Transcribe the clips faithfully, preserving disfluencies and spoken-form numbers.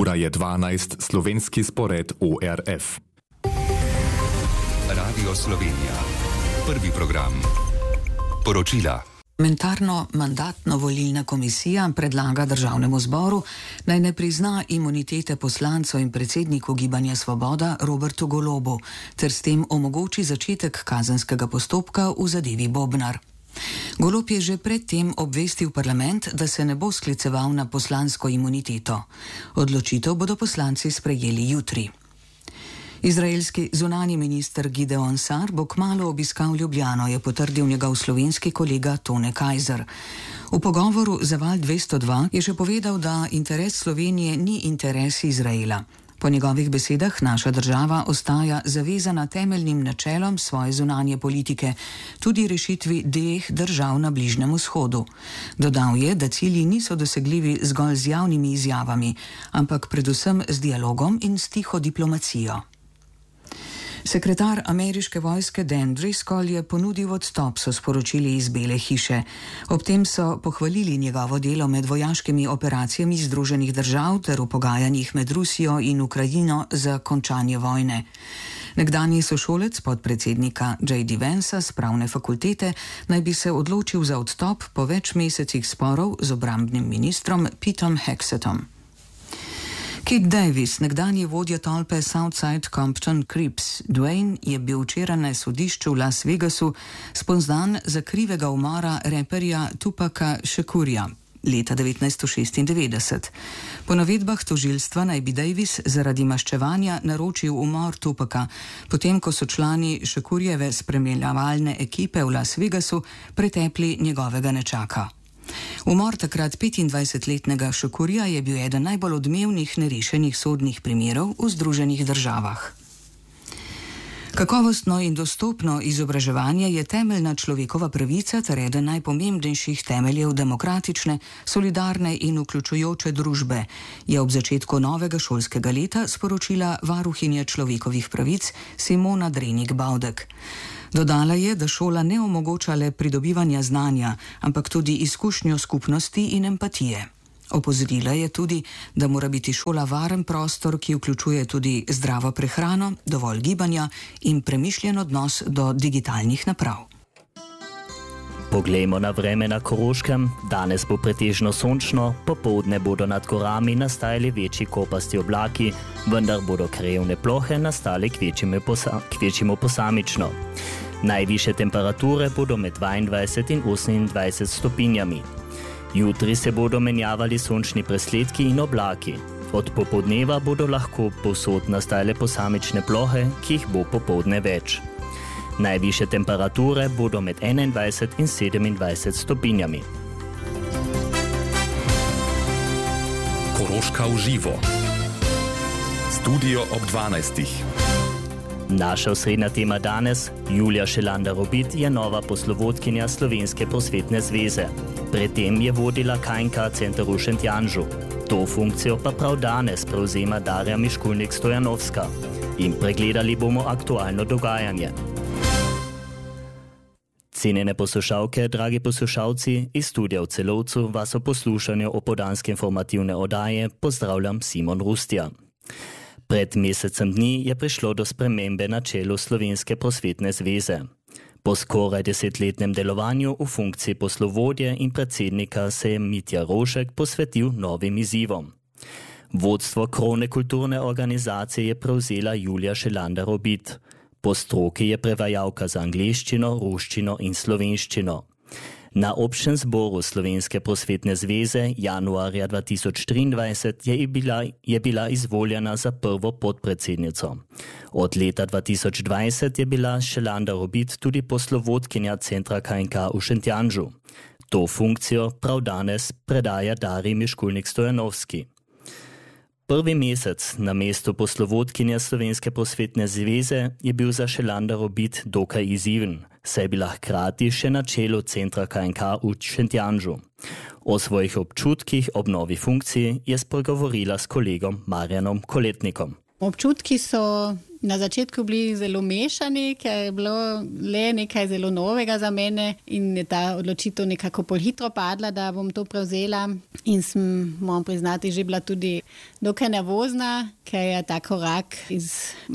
Ura je dvanajst, slovenski spored O R F. Radio Slovenija. Prvi program. Poročila. Parlamentarno-mandatno-volilna komisija predlaga državnemu zboru, naj ne prizna imunitete poslancu in predsedniku Gibanja Svoboda Robertu Golobu, ter s tem omogoči začetek kazenskega postopka v zadevi Bobnar. Golob je že predtem obvestil parlament, da se ne bo skliceval na poslansko imuniteto. Odločitev bodo poslanci sprejeli jutri. Izraelski zunanji minister Gideon Sar bo kmalu obiskal Ljubljano, je potrdil njegov slovenski kolega Tone Kajzer. V pogovoru za Val dvesto dva je še povedal, da interes Slovenije ni interes Izraela. Po njegovih besedah naša država ostaja zavezana temeljnim načelom svoje zunanje politike, tudi rešitvi dveh držav na Bližnjem vzhodu. Dodal je, da cilji niso dosegljivi zgolj z javnimi izjavami, ampak predvsem z dialogom in s tiho diplomacijo. Sekretar ameriške vojske Dan Driscoll je ponudil odstop, so sporočili iz Bele hiše. Ob tem so pohvalili njegovo delo med vojaškimi operacijami Združenih držav ter v pogajanjih med Rusijo in Ukrajino za končanje vojne. Nekdanji sošolec podpredsednika J D Vansa z pravne fakultete naj bi se odločil za odstop po več mesecih sporov z obrambnim ministrom Petom Hexetom. Kit Davis, nekdanji vodja tolpe Southside Compton Crips, Dwayne, je bil včeraj na sodišču v Las Vegasu spoznan za krivega umora reperja Tupaca Shakurja leta devetnajststo šestindevetdeset. Po navedbah tožilstva naj bi Davis zaradi maščevanja naročil umor Tupaca, potem ko so člani Shakurjeve spremljevalne ekipe v Las Vegasu pretepli njegovega nečaka. Umor takrat petindvajsetletnega Shakurja je bil eden najbolj odmevnih nerešenih sodnih primerov v Združenih državah. Kakovostno in dostopno izobraževanje je temeljna človekova pravica ter eden najpomembnejših temeljev demokratične, solidarne in vključujoče družbe, je ob začetku novega šolskega leta sporočila varuhinja človekovih pravic Simona Drenik Baudek. Dodala je, da šola ne omogoča le pridobivanja znanja, ampak tudi izkušnjo skupnosti in empatije. Opozorila je tudi, da mora biti šola varen prostor, ki vključuje tudi zdravo prehrano, dovolj gibanja in premišljen odnos do digitalnih naprav. Poglejmo na vreme na Koroškem. Danes bo pretežno sončno, popoldne bodo nad gorami nastajali večji kopasti oblaki, vendar bodo krajevne plohe nastale kvečjemu posa, posamično. Najvišje temperature bodo med dvaindvajset in osemindvajset stopinjami. Jutri se bodo menjavali sončni presledki in oblaki. Od popoldneva bodo lahko povsod nastajale posamične plohe, ki jih bo popoldne več. Najvišje temperature bodo med enaindvajset in sedemindvajset stopinjami. Koroška v živo. Studio ob dvanajstih. Naša osrednja tema danes, Julija Šelanda-Robit je nova poslovodkinja Slovenske prosvetne zveze. Predtem je vodila K in K center v Šentjanžu. To funkcijo pa prav danes prevzema Darja Miškulnik-Stojanovska. In pregledali bomo aktualno dogajanje. Cenjene poslušalke, dragi poslušalci, iz studia v Celovcu vas o poslušanju opoldanske informativne oddaje pozdravljam Simon Rustja. Pred mesecem dni je prišlo do spremembe na čelu Slovenske prosvetne zveze. Po skoraj desetletnem delovanju v funkciji poslovodje in predsednika se je Mitja Rošek posvetil novim izzivom. Vodstvo krovne kulturne organizacije je prevzela Julija Šelanda-Robit. Po stroki je prevajalka za angleščino, ruščino in slovenščino. Na občnem zboru Slovenske prosvetne zveze januarja dva tisoč triindvajset je bila, je bila izvoljena za prvo podpredsednico. Od leta dva tisoč dvajset je bila Šelanda-Robit tudi poslovodkinja centra K in K v Šentjanžu. To funkcijo prav danes predaja Darji Miškulnik-Stojanovski. Prvi mesec na mestu poslovodkinja Slovenske prosvetne zveze je bil za Šelanda-Robit dokaj izziven, saj je bila hkrati še na čelu centra K in K v Šentjanžu. O svojih občutkih ob novi funkciji je spregovorila s kolegom Marjanom Koletnikom. Občutki so na začetku bili zelo mešani, ker je bilo le nekaj zelo novega za mene in je ta odločitev nekako pol hitro padla, da bom to prevzela. In sem, moram priznati, že bila tudi dokaj nervozna, ker je ta korak iz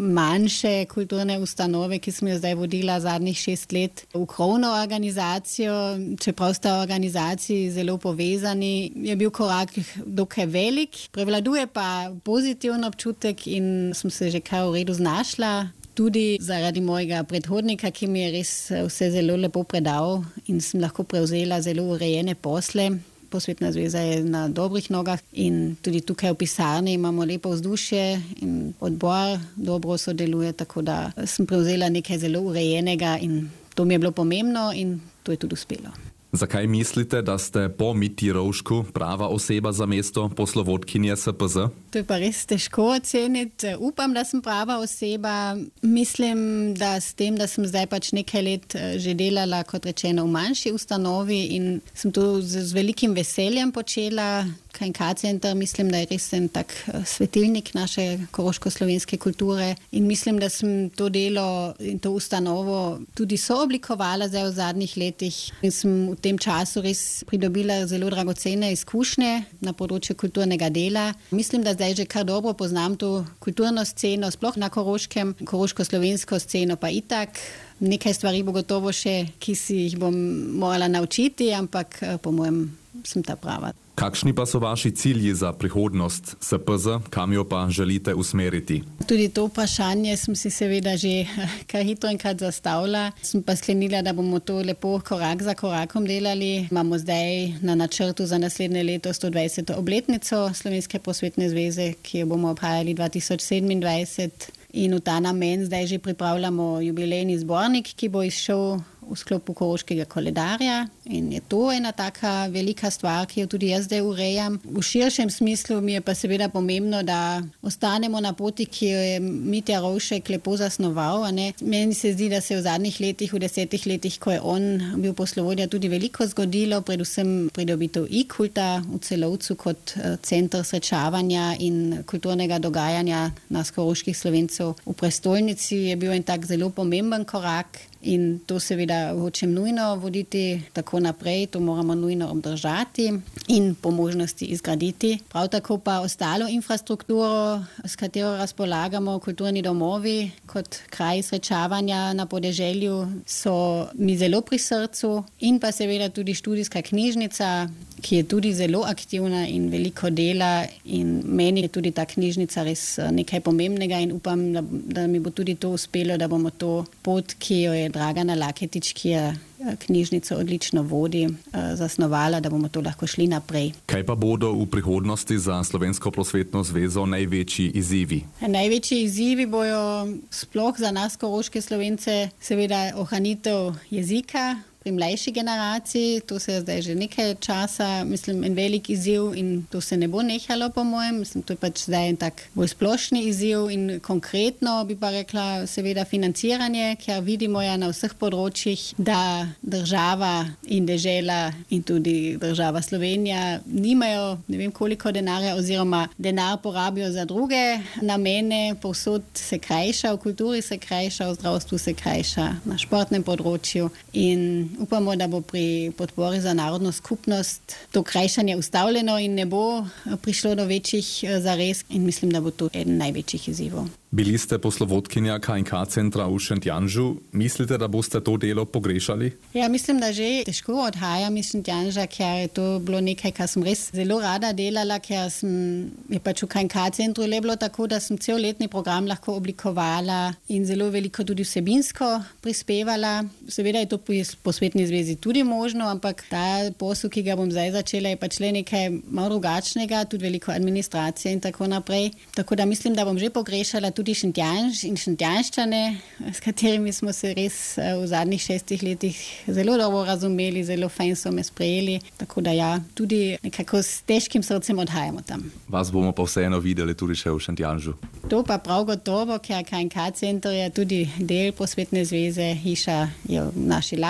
manjše kulturne ustanove, ki sem jo zdaj vodila zadnjih šest let, v krovno organizacijo, čeprav sta organizaciji zelo povezani, je bil korak dokaj velik. Prevladuje pa pozitiven občutek in sem se že kar v redu znašla. Tudi zaradi mojega predhodnika, ki mi je res vse zelo lepo predal in sem lahko prevzela zelo urejene posle. Posvetna zveza je na dobrih nogah in tudi tukaj v pisarni imamo lepo vzdušje in odbor dobro sodeluje, tako da sem prevzela nekaj zelo urejenega in to mi je bilo pomembno in to je tudi uspelo. Zakaj mislite, da ste po Mitji Rovšku prava oseba za mesto poslovodkinje S P Z? To je pa res težko oceniti. Upam, da sem prava oseba. Mislim, da s tem, da sem zdaj pač nekaj let že delala, kot rečeno, v manjši ustanovi in sem to z, z velikim veseljem počela. K en ka center mislim, da je res en tak svetilnik naše koroško-slovenske kulture in mislim, da sem to delo in to ustanovo tudi sooblikovala zdaj v zadnjih letih in sem v tem času res pridobila zelo dragocene izkušnje na področju kulturnega dela. Mislim, da zdaj že kar dobro poznam to kulturno sceno, sploh na Koroškem, koroško-slovensko sceno pa itak. Nekaj stvari bo gotovo še, ki si jih bom morala naučiti, ampak po mojem sem ta prava. Kakšni pa so vaši cilji za prihodnost S P Z, kam jo pa želite usmeriti? Tudi to vprašanje sem si seveda že kar hitro enkrat zastavila. Sem pa sklenila, da bomo to lepo korak za korakom delali. Imamo zdaj na načrtu za naslednje leto sto dvajseto obletnico Slovenske posvetne zveze, ki jo bomo obhajali dva tisoč sedemindvajset. In v ta namen zdaj že pripravljamo jubilejni zbornik, ki bo izšel v sklopu Koroškega koledarja in je to ena taka velika stvar, ki jo tudi jaz zdaj urejam. V širšem smislu mi je pa seveda pomembno, da ostanemo na poti, ki jo je Mitja Rovšek lepo zasnoval. A ne? Meni se zdi, da se je v zadnjih letih, v desetih letih, ko je on bil poslovodja, tudi veliko zgodilo, predvsem pridobitev i-kulta v Celovcu kot center srečavanja in kulturnega dogajanja nas koroških Slovencev. V prestolnici je bil en tak zelo pomemben korak. In to seveda hočem nujno voditi tako naprej, to moramo nujno obdržati in po možnosti izgraditi. Prav tako pa ostalo infrastrukturo, s katero razpolagamo, kulturni domovi kot kraj srečavanja na podeželju, so mi zelo pri srcu in pa seveda tudi študijska knjižnica, ki je tudi zelo aktivna in veliko dela in meni je tudi ta knjižnica res nekaj pomembnega in upam, da, da mi bo tudi to uspelo, da bomo to pot, ki jo je Dragana Laketič, ki je knjižnico odlično vodi, zasnovala, da bomo to lahko šli naprej. Kaj pa bodo v prihodnosti za Slovensko prosvetno zvezo največji izzivi? Največji izzivi bojo sploh za nas koroške Slovence seveda ohranitev jezika pri mlajši generaciji. To se je zdaj že nekaj časa, mislim, en velik izziv in to se ne bo nehalo po mojem. Mislim, to je pač zdaj en tak bolj splošni izziv in konkretno bi pa rekla seveda financiranje, ker vidimo ja na vseh področjih, da država in dežela in tudi država Slovenija nimajo ne vem koliko denarja oziroma denar porabijo za druge namene, povsod se krajša, v kulturi se krajša, v zdravstvu se krajša, na športnem področju in upamo, da bo pri podpori za narodno skupnost to krajšanje ustavljeno in ne bo prišlo do večjih zares in mislim, da bo to eden največjih izzivov. Bili ste poslovodkinja K en ka centra v Šentjanžu. Mislite, da boste to delo pogrešali? Ja, mislim, da že težko odhajam iz Šentjanža, ker je to bilo nekaj, kar sem res zelo rada delala, ker sem je pač v K en ka centru le bilo tako, da sem cel letni program lahko oblikovala in zelo veliko tudi vsebinsko prispevala. Seveda je to po posvetni zvezi tudi možno, ampak ta posel, ki ga bom zdaj začela, je pač le nekaj malo drugačnega, tudi veliko administracije in tako naprej. Tako da mislim, da bom že pogrešala tudi tudi Šentjanž in Šentjanščane, s katerimi smo se res v zadnjih šestih letih zelo dobro razumeli, zelo fajn so me sprejeli, tako da ja, tudi nekako s težkim srcem odhajamo tam. Vas bomo pa vseeno videli tudi še v Šentjanžu. To pa prav gotovo, ker K en ka center je tudi del posvetne zveze, hiša je v naši lasti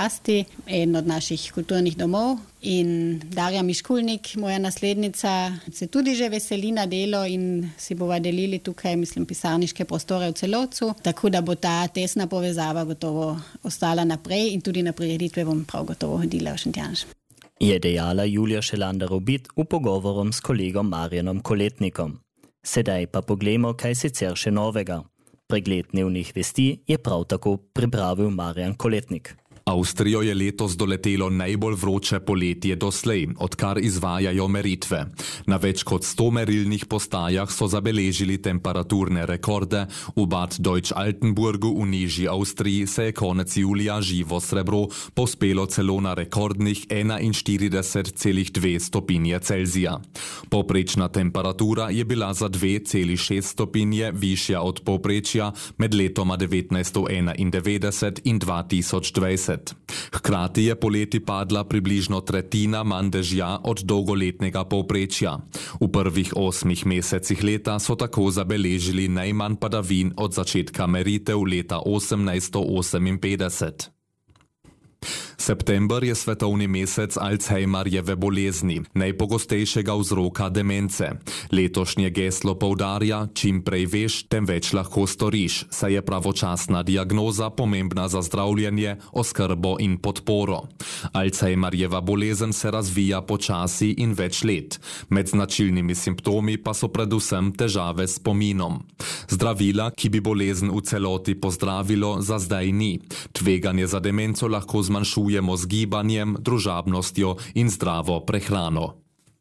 Šolci, en od naših kulturnih domov. In Darja Miškulnik, moja naslednica, se tudi že veseli na delo in si bova delili tukaj, mislim, pisarniške prostore v Celovcu, tako da bo ta tesna povezava gotovo ostala naprej in tudi na prireditve bom prav gotovo hodila v Šentjanž. Je dejala Julija Šelander-Obit v pogovorom s kolegom Marjanom Koletnikom. Sedaj pa poglejmo, kaj sicer še novega. Pregled dnevnih vesti je prav tako pripravil Marjan Koletnik. Avstrijo je letos doletelo najbolj vroče poletje doslej, odkar izvajajo meritve. Na več kot sto merilnih postajah so zabeležili temperaturne rekorde, v Bad Deutsch-Altenburgu v nižji Avstriji se je konec julija živo srebro pospelo celo na rekordnih enainštirideset celih dve stopinje Celzija. Povprečna temperatura je bila za dve celih šest stopinje višja od povprečja med letoma devetnajststo enaindevetdeset in dva tisoč dvajset. Hkrati je poleti padla približno tretjina manj dežja od dolgoletnega povprečja. V prvih osmih mesecih leta so tako zabeležili najmanj padavin od začetka meritev leta osemnajststo oseminpetdeset. September je svetovni mesec Alzheimerjeve bolezni, najpogostejšega vzroka demence. Letošnje geslo poudarja, čim prej veš, tem več lahko storiš, saj je pravočasna diagnoza pomembna za zdravljenje, oskrbo in podporo. Alzheimerjeva bolezen se razvija počasi in več let. Med značilnimi simptomi pa so predvsem težave s spominom. Zdravila, ki bi bolezen v celoti pozdravilo, za zdaj ni. Tveganje za demenco lahko zmanjšuje z gibanjem, družabnostjo in zdravo prehrano.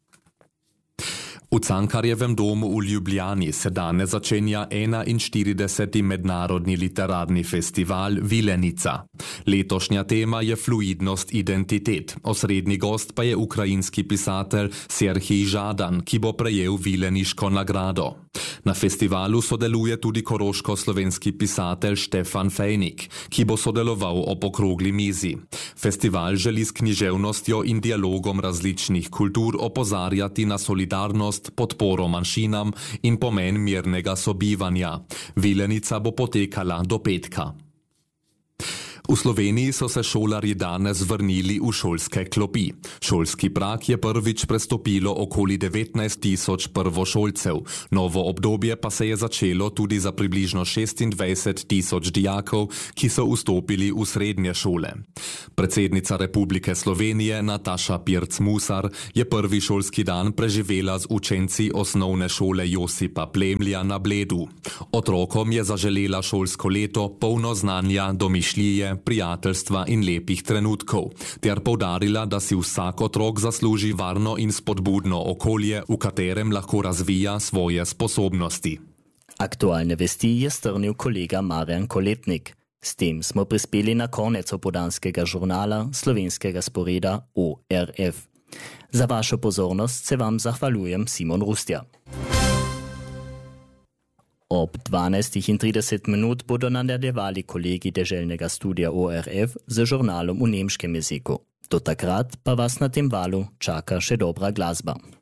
V Cankarjevem domu v Ljubljani se danes začenja enainštirideseti mednarodni literarni festival Vilenica. Letošnja tema je fluidnost identitet. Osrednji gost pa je ukrajinski pisatelj Serhij Žadan, ki bo prejel Vileniško nagrado. Na festivalu sodeluje tudi koroško-slovenski pisatelj Štefan Fejnik, ki bo sodeloval ob okrogli mizi. Festival želi s književnostjo in dialogom različnih kultur opozarjati na solidarnost, podporo manjšinam in pomen mirnega sobivanja. Vilenica bo potekala do petka. V Sloveniji so se šolarji danes vrnili v šolske klopi. Šolski prag je prvič prestopilo okoli devetnajst tisoč prvošolcev. Novo obdobje pa se je začelo tudi za približno šestindvajset tisoč dijakov, ki so vstopili v srednje šole. Predsednica Republike Slovenije Nataša Pirc-Musar je prvi šolski dan preživela z učenci osnovne šole Josipa Plemlja na Bledu. Otrokom je zaželela šolsko leto polno znanja, domišljije, prijateljstva in lepih trenutkov, ter poudarila, da si vsak otrok zasluži varno in spodbudno okolje, v katerem lahko razvija svoje sposobnosti. Aktualne vesti je strnil kolega Marjan Koletnik. S tem smo prispeli na konec opoldanskega žurnala slovenskega sporeda O R F. Za vašo pozornost se vam zahvaljujem Simon Rustja. Ob dvanajstih trideset minut bodo nadaljevali kolegi deželnega studia O R F z žurnalom v nemškem jeziku. Do takrat pa vas na tem valu čaka še dobra glasba.